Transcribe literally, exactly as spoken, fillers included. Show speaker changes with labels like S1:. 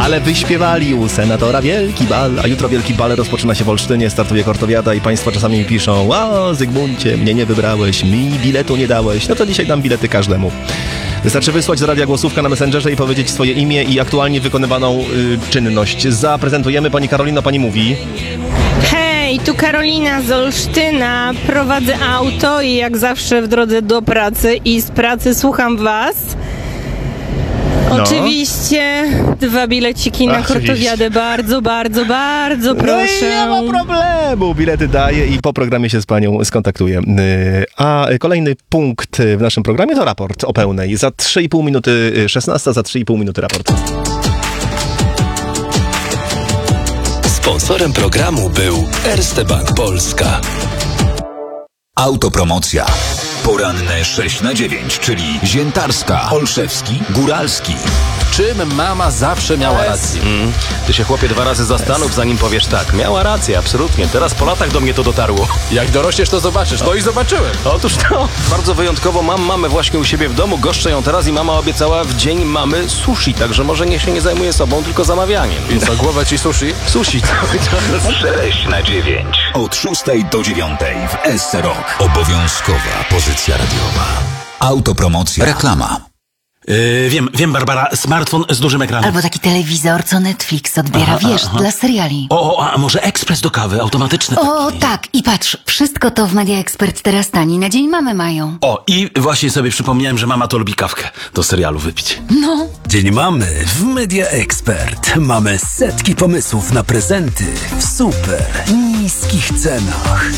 S1: ale wyśpiewali u senatora wielki bal, a jutro wielki bal rozpoczyna się w Olsztynie, startuje Kortowiada i państwo czasami mi piszą: "Ła, Zygmuncie, mnie nie wybrałeś, mi biletu nie dałeś". No to dzisiaj dam bilety każdemu. Wystarczy wysłać do radia głosówka na Messengerze i powiedzieć swoje imię i aktualnie wykonywaną y, czynność. Zaprezentujemy. Pani Karolina, pani mówi.
S2: Hej, tu Karolina z Olsztyna. Prowadzę auto i jak zawsze w drodze do pracy i z pracy słucham was.
S1: No.
S2: Oczywiście dwa bileciki na
S1: Oczywiście.
S2: Kortowiadę. Bardzo, bardzo, bardzo proszę.
S1: No i nie ma problemu. Bilety daję i po programie się z panią skontaktuję. Y, A kolejny punkt w naszym programie to raport o pełnej. Za trzy i pół minuty szesnasta, za trzy i pół minuty raport.
S3: Sponsorem programu był Erste Bank Polska.
S4: Autopromocja. Poranne sześć na dziewięć, czyli Ziętarska, Olszewski, Góralski.
S5: Czym mama zawsze miała rację?
S6: Mm. Ty się, chłopie, dwa razy zastanów, zanim powiesz tak. Miała rację, absolutnie. Teraz po latach do mnie to dotarło.
S5: Jak dorośniesz, to zobaczysz. No i zobaczyłem.
S6: Otóż to, bardzo wyjątkowo mam mamę właśnie u siebie w domu, goszczę ją teraz i mama obiecała w dzień mamy sushi, także może niech się nie zajmuje sobą, tylko zamawianiem.
S5: I za głowę ci sushi?
S6: Sushi cały czas.
S4: sześć na dziewięć. Od szóstej do dziewiątej w S C Rock. Obowiązkowa pozycja radiowa. Autopromocja. Reklama.
S7: Yy, wiem, wiem, Barbara, smartfon z dużym ekranem.
S8: Albo taki telewizor, co Netflix odbiera,
S7: Aha,
S8: wiesz,
S7: aha.
S8: dla seriali.
S7: O, o, a może ekspres do kawy, automatyczny
S8: O,
S7: taki.
S8: tak, i patrz, wszystko to w Media Expert teraz tani, na dzień mamy mają.
S7: O, i właśnie sobie przypomniałem, że mama to lubi kawkę do serialu wypić.
S8: No.
S9: Dzień mamy w Media Expert. Mamy setki pomysłów na prezenty w super niskich cenach.